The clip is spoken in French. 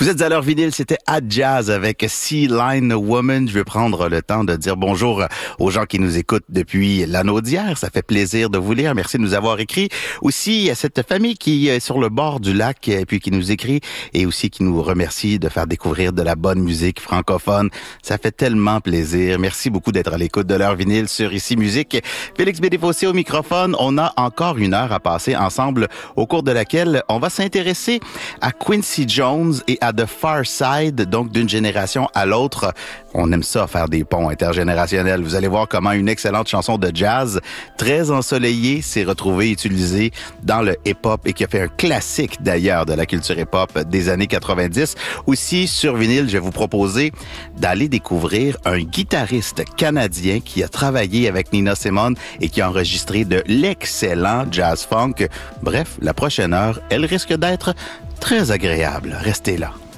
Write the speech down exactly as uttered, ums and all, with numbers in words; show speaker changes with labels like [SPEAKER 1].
[SPEAKER 1] Vous êtes à l'heure vinyle, c'était À Jazz avec Sea Line Woman. Je vais prendre le temps de dire bonjour aux gens qui nous écoutent depuis l'anneau d'hier. Ça fait plaisir de vous lire. Merci de nous avoir écrit. Aussi à cette famille qui est sur le bord du lac et puis qui nous écrit et aussi qui nous remercie de faire découvrir de la bonne musique francophone. Ça fait tellement plaisir. Merci beaucoup d'être à l'écoute de l'heure vinyle sur Ici Musique. Félix Bédéfossé au microphone. On a encore une heure à passer ensemble au cours de laquelle on va s'intéresser à Quincy Jones et à The Far Side, donc d'une génération à l'autre. On aime ça, faire des ponts intergénérationnels. Vous allez voir comment une excellente chanson de jazz, très ensoleillée, s'est retrouvée utilisée dans le hip-hop et qui a fait un classique d'ailleurs de la culture hip-hop des années quatre-vingt-dix. Aussi, sur vinyle, je vais vous proposer d'aller découvrir un guitariste canadien qui a travaillé avec Nina Simone et qui a enregistré de l'excellent jazz funk. Bref, la prochaine heure, elle risque d'être très agréable. Restez là.